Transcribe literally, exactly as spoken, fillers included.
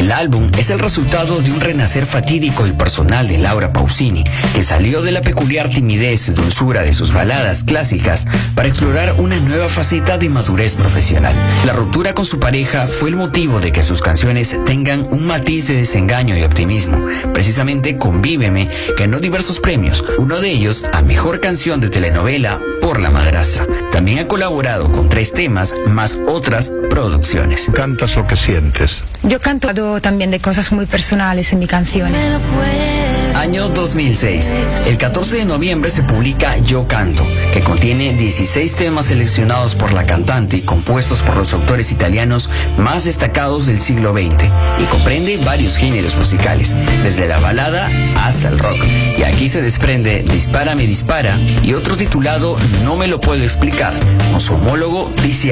El álbum es el resultado de un renacer fatídico y personal de Laura Pausini, que salió de la peculiar timidez y dulzura de sus baladas clásicas para explorar una nueva faceta de madurez profesional. La ruptura con su pareja fue el motivo de que sus canciones tengan un matiz de desengaño y optimismo. Precisamente Convíveme ganó diversos premios, uno de ellos a Mejor Canción de Telenovela por La Madrastra. También ha colaborado con tres temas más otras producciones. ¿Cantas lo que sientes? Yo canto también de cosas muy personales en mis canciones. Año dos mil seis. El catorce de noviembre se publica Yo Canto, que contiene dieciséis temas seleccionados por la cantante y compuestos por los autores italianos más destacados del siglo veinte, y comprende varios géneros musicales, desde la balada hasta el rock. Y aquí se desprende Dispara me dispara y otro titulado No me lo puedo explicar, con su homólogo Dice